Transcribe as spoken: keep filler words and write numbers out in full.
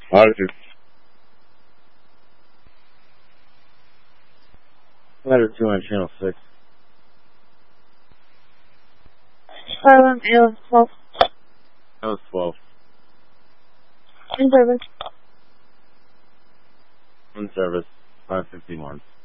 Latitude. Ladder two on channel six. Island A L twelve. That was twelve. In service. In service. five fifty-one.